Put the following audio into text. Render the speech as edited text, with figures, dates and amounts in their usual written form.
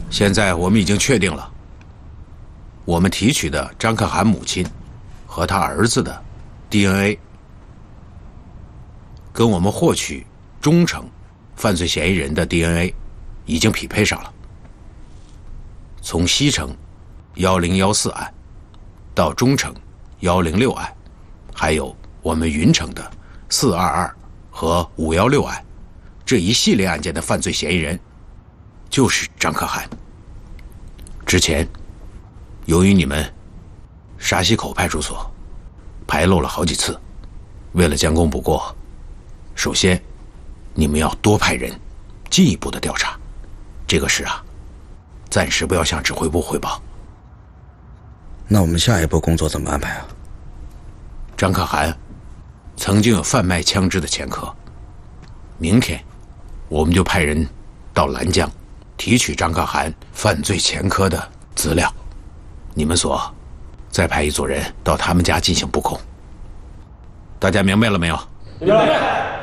现在我们已经确定了，我们提取的张可汗母亲和他儿子的 DNA 跟我们获取中城犯罪嫌疑人的 DNA 已经匹配上了。从西城1014案到中城106案，还有我们云城的422和516案，这一系列案件的犯罪嫌疑人就是张可汗。之前由于你们沙溪口派出所排漏了好几次，为了将功补过，首先你们要多派人进一步的调查，这个事啊暂时不要向指挥部汇报。 那我们下一步工作怎么安排啊？ 张可汗曾经有贩卖枪支的前科，明天我们就派人到兰江提取张可汗犯罪前科的资料，你们所再派一组人到他们家进行布控。大家明白了没有？ 明白。